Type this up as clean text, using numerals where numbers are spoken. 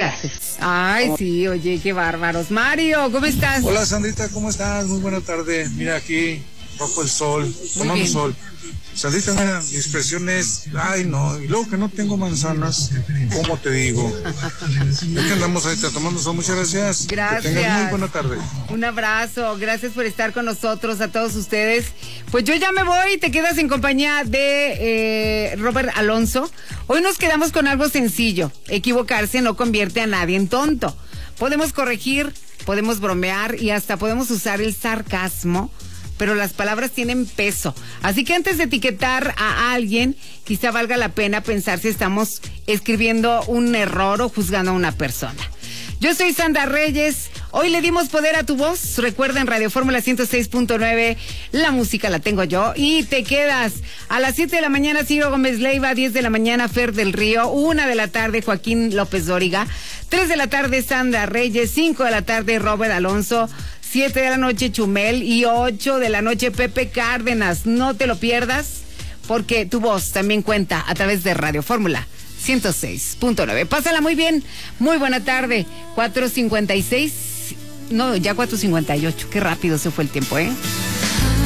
Ay, sí, oye, qué bárbaros. Mario, ¿cómo estás? Hola, Sandrita, ¿cómo estás? Muy buena tarde. Mira aquí, bajo el sol, tomando sol. Sandrita, mira, mi expresión es, ay no, y luego que no tengo manzanas, ¿cómo te digo? Es que andamos ahorita tomando sol, muchas gracias. Gracias. Que tengan muy buena tarde. Un abrazo, gracias por estar con nosotros, a todos ustedes. Pues yo ya me voy, te quedas en compañía de Robert Alonso. Hoy nos quedamos con algo sencillo, equivocarse no convierte a nadie en tonto. Podemos corregir, podemos bromear y hasta podemos usar el sarcasmo, pero las palabras tienen peso. Así que antes de etiquetar a alguien, quizá valga la pena pensar si estamos escribiendo un error o juzgando a una persona. Yo soy Sandra Reyes. Hoy le dimos poder a tu voz. Recuerda, en Radio Fórmula 106.9, la música la tengo yo. Y te quedas a las 7 de la mañana, Ciro Gómez Leiva, 10 de la mañana, Fer del Río, 1 de la tarde, Joaquín López Dóriga, 3 de la tarde, Sandra Reyes, 5 de la tarde, Robert Alonso, 7 de la noche, Chumel, y 8 de la noche, Pepe Cárdenas. No te lo pierdas, porque tu voz también cuenta a través de Radio Fórmula 106.9. Pásala muy bien, muy buena tarde. 4:56, no, ya 4:58. Qué rápido se fue el tiempo, ¿eh?